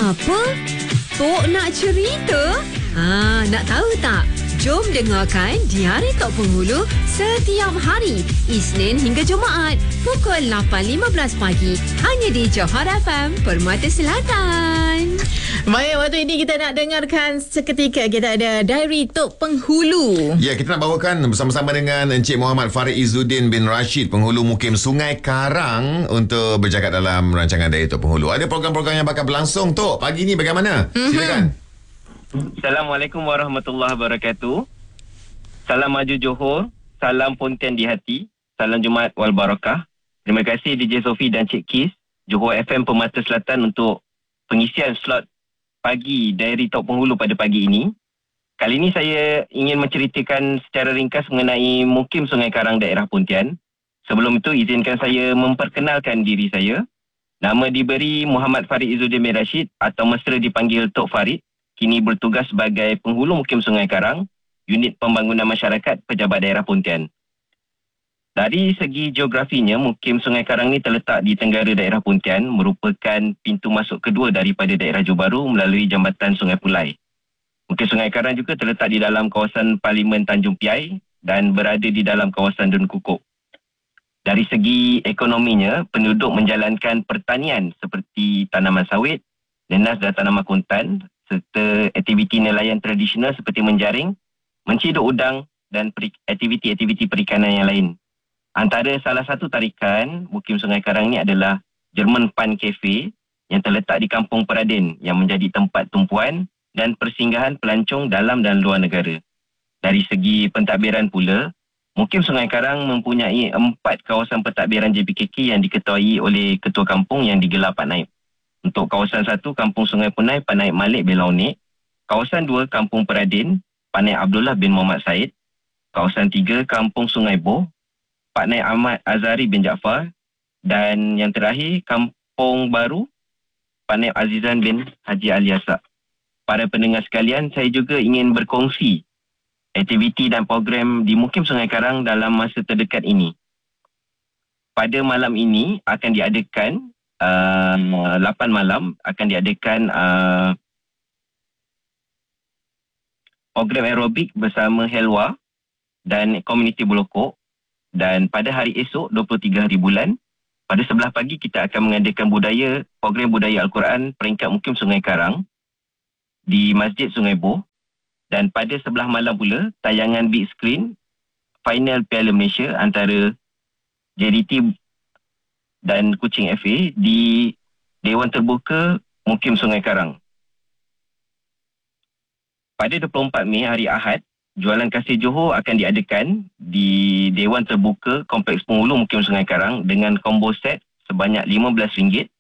Apa? Tok nak cerita? Nak tahu tak? Jom dengarkan Diari Tok Penghulu setiap hari, Isnin hingga Jumaat, pukul 8.15 pagi. Hanya di Johor FM, Permata Selatan. Baik, waktu ini kita nak dengarkan seketika. Kita ada Diary Tok Penghulu. Ya, kita nak bawakan bersama-sama dengan Encik Muhammad Farid Izzuddin bin Rashid, Penghulu Mukim Sungai Karang, untuk bercakap dalam rancangan Diary Tok Penghulu. Ada program-program yang bakal berlangsung, Tok. Pagi ni bagaimana? Silakan. Assalamualaikum warahmatullahi wabarakatuh. Salam maju Johor, salam Pontian di hati, salam Jumaat wal barakah. Terima kasih DJ Sofi dan Cik Kis, Johor FM Permata Selatan untuk pengisian slot pagi Diary Tok Penghulu pada pagi ini. Kali ini saya ingin menceritakan secara ringkas mengenai Mukim Sungai Karang daerah Pontian. Sebelum itu izinkan saya memperkenalkan diri saya. Nama diberi Muhammad Farid Izzuddin bin Rashid atau mesra dipanggil Tok Farid. Kini bertugas sebagai Penghulu Mukim Sungai Karang, Unit Pembangunan Masyarakat Pejabat Daerah Pontian. Dari segi geografinya, Mukim Sungai Karang ini terletak di tenggara daerah Pontian, merupakan pintu masuk kedua daripada daerah Johor Bahru melalui jambatan Sungai Pulai. Mukim Sungai Karang juga terletak di dalam kawasan Parlimen Tanjung Piai dan berada di dalam kawasan Dun Kukuk. Dari segi ekonominya, penduduk menjalankan pertanian seperti tanaman sawit, nenas dan tanaman kontan, serta aktiviti nelayan tradisional seperti menjaring, menciduk udang dan aktiviti-aktiviti perikanan yang lain. Antara salah satu tarikan Mukim Sungai Karang ini adalah German Pan Cafe yang terletak di Kampung Peradin yang menjadi tempat tumpuan dan persinggahan pelancong dalam dan luar negara. Dari segi pentadbiran pula, Mukim Sungai Karang mempunyai 4 kawasan pentadbiran JPKK yang diketuai oleh Ketua Kampung yang digelar Pak Naib. Untuk kawasan 1, Kampung Sungai Punai, Pak Naib Malik bin Launik. Kawasan 2, Kampung Peradin, Pak Naib Abdullah bin Muhammad Said. Kawasan 3, Kampung Sungai Boh, Pak Naib Ahmad Azari bin Jaafar. Dan yang terakhir, Kampung Baru, Pak Naib Azizan bin Haji Ali Asak. Para pendengar sekalian, saya juga ingin berkongsi aktiviti dan program di Mukim Sungai Karang dalam masa terdekat ini. Pada malam ini akan diadakan 8 malam akan diadakan program aerobik bersama Helwa dan komuniti Bulokok, dan pada hari esok 23 hari bulan pada 11 pagi kita akan mengadakan program budaya Al-Quran peringkat Mukim Sungai Karang di Masjid Sungai Boh, dan pada 11 malam pula tayangan big screen final Piala Malaysia antara JDT dan Kuching FA di Dewan Terbuka Mukim Sungai Karang. Pada 24 Mei hari Ahad, jualan kasih Johor akan diadakan di Dewan Terbuka Kompleks Penghulu Mukim Sungai Karang dengan combo set sebanyak RM15